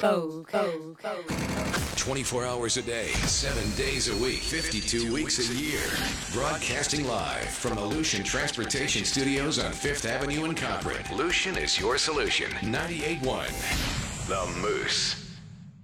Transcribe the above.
24 hours a day, 7 days a week, 52 weeks a year. Broadcasting live from the Lucian Transportation Studios on 5th Avenue in Concord. Lucian is your solution. 98.1 The Moose.